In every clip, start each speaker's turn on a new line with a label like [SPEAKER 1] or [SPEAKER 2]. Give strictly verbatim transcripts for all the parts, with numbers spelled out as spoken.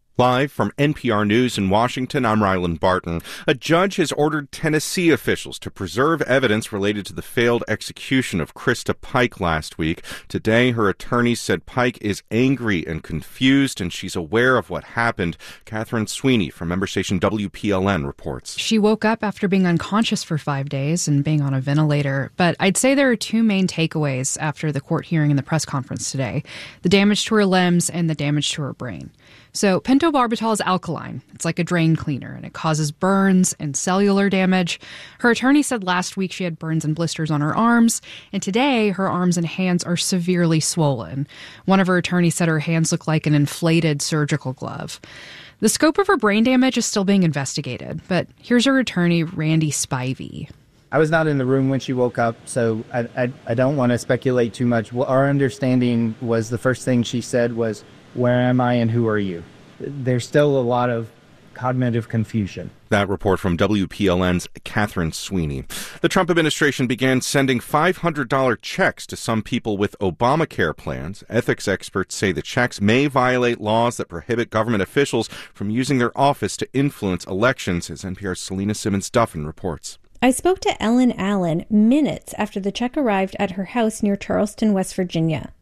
[SPEAKER 1] Live from N P R News in Washington, I'm Ryland Barton. A judge has ordered Tennessee officials to preserve evidence related to the failed execution of Krista Pike last week. Today, her attorneys said Pike is angry and confused, and she's aware of what happened. Catherine Sweeney from member station W P L N reports.
[SPEAKER 2] She woke up after being unconscious for five days and being on a ventilator. But I'd say there are two main takeaways after the court hearing and the press conference today: the damage to her limbs and the damage to her brain. So pentobarbital is alkaline. It's like a drain cleaner, and it causes burns and cellular damage. Her attorney said last week she had burns and blisters on her arms, and today her arms and hands are severely swollen. One of her attorneys said her hands look like an inflated surgical glove. The scope of her brain damage is still being investigated, but here's her attorney, Randy Spivey.
[SPEAKER 3] I was not in the room when she woke up, so I, I, I don't want to speculate too much. Well, our understanding was the first thing she said was, "Where am I and who are you?" There's still a lot of cognitive confusion.
[SPEAKER 1] That report from W P L N's Catherine Sweeney. The Trump administration began sending five hundred dollars checks to some people with Obamacare plans. Ethics experts say the checks may violate laws that prohibit government officials from using their office to influence elections, as N P R's Selena Simmons-Duffin reports.
[SPEAKER 4] I spoke to Ellen Allen minutes after the check arrived at her house near Charleston, West Virginia.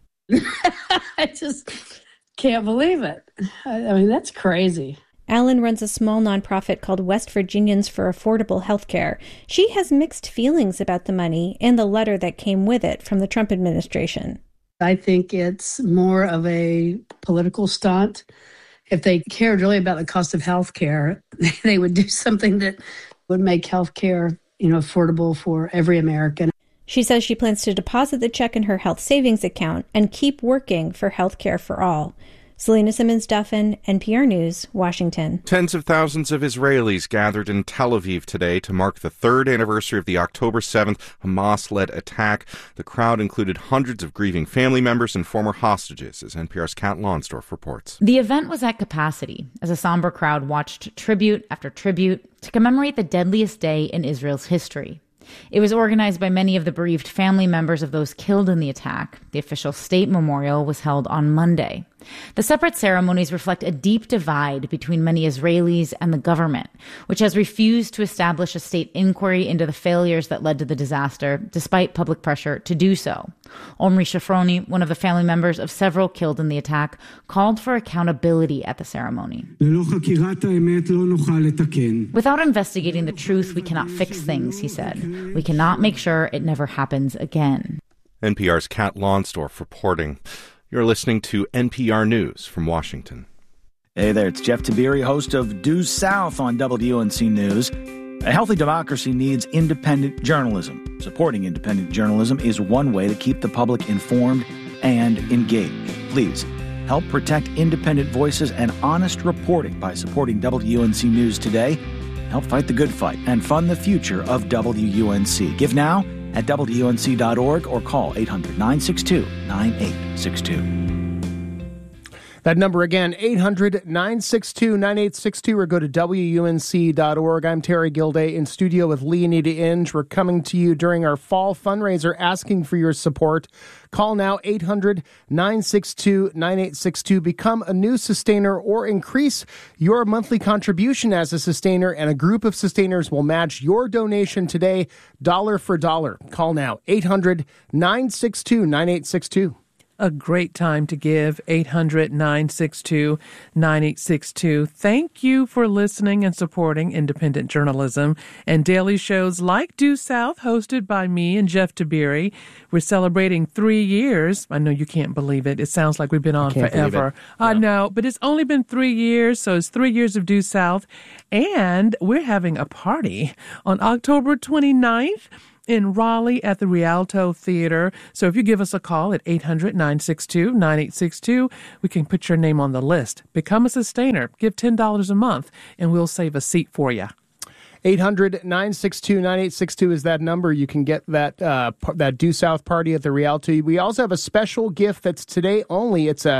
[SPEAKER 5] I just can't believe it. I mean, that's crazy.
[SPEAKER 4] Allen runs a small nonprofit called West Virginians for Affordable Health Care. She has mixed feelings about the money and the letter that came with it from the Trump administration.
[SPEAKER 5] I think it's more of a political stunt. If they cared really about the cost of health care, they would do something that would make health care, you know, affordable for every American.
[SPEAKER 4] She says she plans to deposit the check in her health savings account and keep working for health care for all. Selena Simmons-Duffin, N P R News, Washington.
[SPEAKER 1] Tens of thousands of Israelis gathered in Tel Aviv today to mark the third anniversary of the October seventh Hamas-led attack. The crowd included hundreds of grieving family members and former hostages, as N P R's Kat Lonsdorf reports.
[SPEAKER 6] The event was at capacity as a somber crowd watched tribute after tribute to commemorate the deadliest day in Israel's history. It was organized by many of the bereaved family members of those killed in the attack. The official state memorial was held on Monday. The separate ceremonies reflect a deep divide between many Israelis and the government, which has refused to establish a state inquiry into the failures that led to the disaster, despite public pressure to do so. Omri Shafroni, one of the family members of several killed in the attack, called for accountability at the ceremony. Without investigating the truth, we cannot fix things, he said. We cannot make sure it never happens again.
[SPEAKER 1] N P R's Kat Lonsdorf reporting. You're listening to N P R News from Washington.
[SPEAKER 7] Hey there, it's Jeff Tiberi, host of Due South on W U N C News. A healthy democracy needs independent journalism. Supporting independent journalism is one way to keep the public informed and engaged. Please help protect independent voices and honest reporting by supporting W U N C News today. Help fight the good fight and fund the future of W U N C. Give now at W U N C dot org or call eight hundred, nine six two, nine eight six two.
[SPEAKER 8] That number again, eight hundred, nine six two, nine eight six two, or go to W U N C dot org. I'm Terry Gilday in studio with Leonida Inge. We're coming to you during our fall fundraiser asking for your support. Call now, eight hundred, nine six two, nine eight six two. Become a new sustainer or increase your monthly contribution as a sustainer, and a group of sustainers will match your donation today, dollar for dollar. Call now, eight hundred, nine six two, nine eight six two.
[SPEAKER 9] A great time to give, eight hundred, nine six two, nine eight six two. Thank you for listening and supporting independent journalism and daily shows like Due South, hosted by me and Jeff Tiberi. We're celebrating three years. I know you can't believe it. It sounds like we've been on forever. I no. know, but it's only been three years, so it's three years of Due South. And we're having a party on October twenty-ninth. In Raleigh at the Rialto Theater. So if you give us a call at eight hundred, nine six two, nine eight six two, we can put your name on the list. Become a sustainer. Give ten dollars a month, and we'll save a seat for you.
[SPEAKER 8] eight hundred, nine six two, nine eight six two is that number. You can get that uh, that Due South party at the Rialto. We also have a special gift that's today only. It's a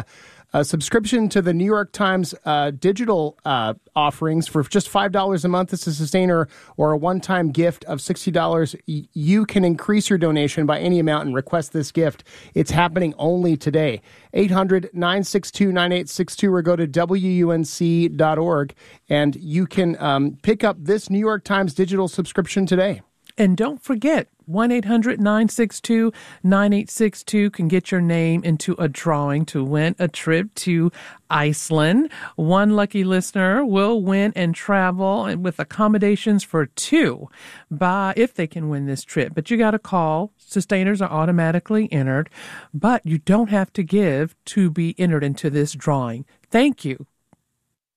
[SPEAKER 8] A subscription to the New York Times uh, digital uh, offerings for just five dollars a month as a sustainer or a one-time gift of sixty dollars. You can increase your donation by any amount and request this gift. It's happening only today. eight hundred, nine six two, nine eight six two or go to W U N C dot org and you can um, pick up this New York Times digital subscription today.
[SPEAKER 9] And don't forget, one eight hundred, nine six two, nine eight six two can get your name into a drawing to win a trip to Iceland. One lucky listener will win and travel with accommodations for two by if they can win this trip. But you got to call. Sustainers are automatically entered, but you don't have to give to be entered into this drawing. Thank you